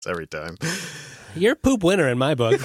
every time. You're a poop winner in my book.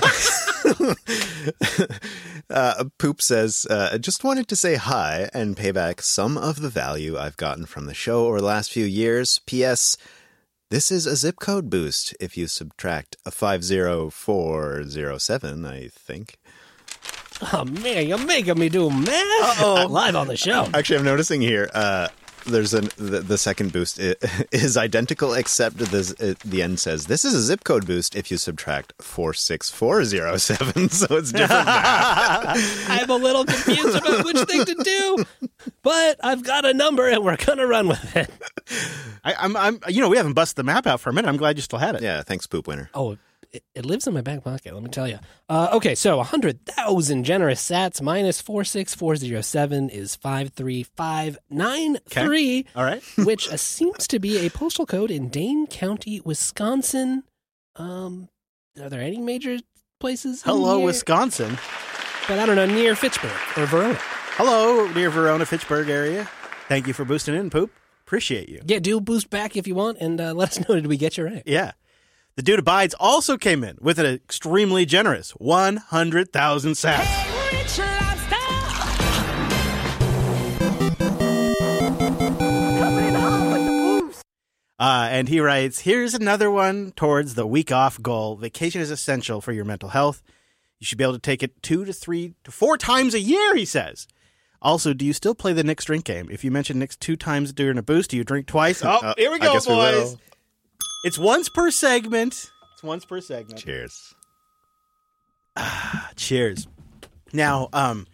Poop says, just wanted to say hi and pay back some of the value I've gotten from the show over the last few years. P.S. This is a zip code boost if you subtract a 50407, I think. Oh, man, you're making me do math live on the show. Actually, I'm noticing here, there's the second boost is identical, except the end says, this is a zip code boost if you subtract 46407, so it's different math. I'm a little confused about which thing to do, but I've got a number and we're going to run with it. I'm we haven't busted the map out for a minute. I'm glad you still had it. Yeah, thanks, Poop Winner. Oh, it lives in my back pocket, let me tell you. Okay, so 100,000 generous sats minus 46407 is 53593. Okay. All right. Which seems to be a postal code in Dane County, Wisconsin. Are there any major places? Hello, near? Wisconsin. But I don't know, near Fitchburg or Verona. Hello, near Verona, Fitchburg area. Thank you for boosting in, Poop. Appreciate you. Yeah, do boost back if you want, and let us know, did we get you right? Yeah. The Dude Abides also came in with an extremely generous 100,000 sats. Hey, rich lobster! Coming in hot with the boost. And he writes, here's another one towards the week off goal. Vacation is essential for your mental health. You should be able to take it 2 to 3 to 4 times a year, he says. Also, do you still play the Knicks drink game? If you mention Knicks 2 times during a boost, do you drink twice? Oh, here we go, boys. will. It's once per segment. Cheers. Cheers. Now,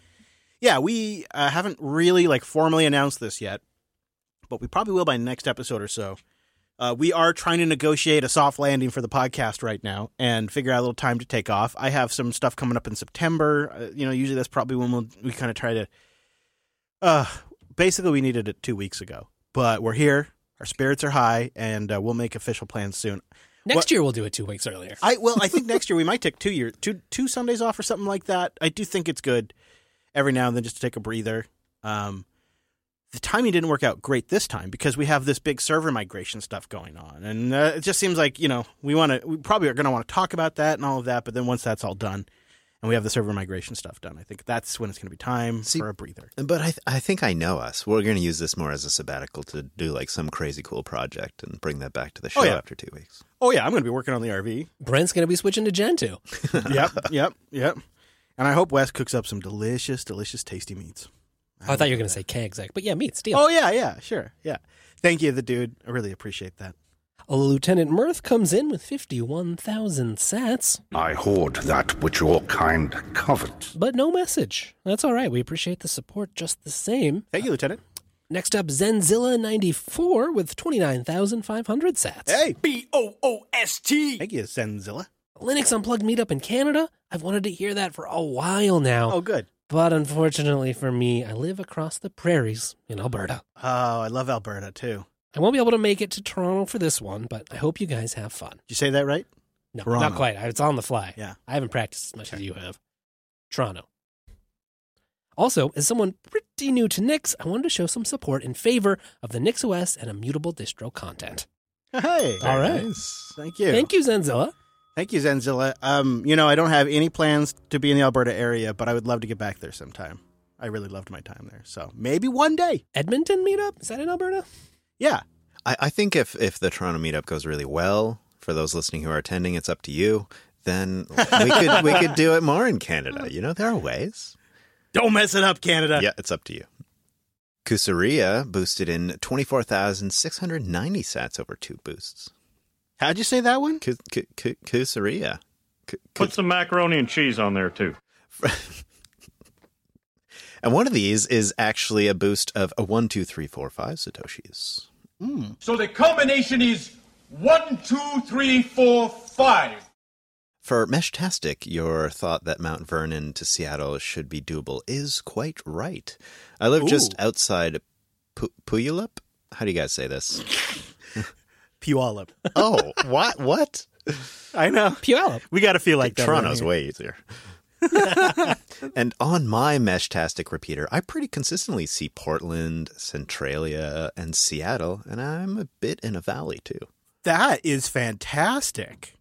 we haven't really formally announced this yet, but we probably will by next episode or so. We are trying to negotiate a soft landing for the podcast right now and figure out a little time to take off. I have some stuff coming up in September. Usually that's probably when we kind of try to. Basically, we needed it 2 weeks ago, but we're here. Our spirits are high, and we'll make official plans soon. Next year we'll do it 2 weeks earlier. I think next year we might take 2 two Sundays off or something like that. I do think it's good every now and then just to take a breather. The timing didn't work out great this time because we have this big server migration stuff going on, and it just seems like we probably are going to want to talk about that and all of that. But then once that's all done, and we have the server migration stuff done, I think that's when it's going to be time for a breather. But I think I know us. We're going to use this more as a sabbatical to do some crazy cool project and bring that back to the show after 2 weeks. Oh, yeah. I'm going to be working on the RV. Brent's going to be switching to Gen 2. Yep. And I hope Wes cooks up some delicious, delicious, tasty meats. I thought you were going to say kegs, but yeah, meat, deal. Oh, yeah, sure, yeah. Thank you, the dude. I really appreciate that. Lieutenant Mirth comes in with 51,000 sats. I hoard that which your kind covet. But no message. That's all right. We appreciate the support just the same. Thank you, Lieutenant. Next up, Zenzilla94 with 29,500 sats. Hey! B-O-O-S-T! Thank you, Zenzilla. Linux Unplugged meetup in Canada. I've wanted to hear that for a while now. Oh, good. But unfortunately for me, I live across the prairies in Alberta. Oh, I love Alberta, too. I won't be able to make it to Toronto for this one, but I hope you guys have fun. Did you say that right? No, Toronto. not quite. It's on the fly. Yeah. I haven't practiced as much as you have. Toronto. Also, as someone pretty new to Nix, I wanted to show some support in favor of the NixOS and Immutable distro content. Hey. All right. Nice. Thank you. Thank you, Zenzilla. Thank you, Zenzilla. I don't have any plans to be in the Alberta area, but I would love to get back there sometime. I really loved my time there, so maybe one day. Edmonton meetup? Is that in Alberta? Yeah. I think if the Toronto meetup goes really well, for those listening who are attending, it's up to you. Then we could do it more in Canada. There are ways. Don't mess it up, Canada. Yeah, it's up to you. Kusaria boosted in 24,690 sats over 2 boosts. How'd you say that one? Kusaria. Put some macaroni and cheese on there, too. And one of these is actually a boost of a 1, 2, 3, 4, 5 Satoshis. So the combination is 1, 2, 3, 4, 5. For Meshtastic, your thought that Mount Vernon to Seattle should be doable is quite right. I live just outside Puyallup. How do you guys say this? Puyallup. Oh, what? I know. Puyallup. We got to feel like that. Toronto's way easier. And on my Meshtastic repeater, I pretty consistently see Portland, Centralia, and Seattle, and I'm a bit in a valley, too. That is fantastic.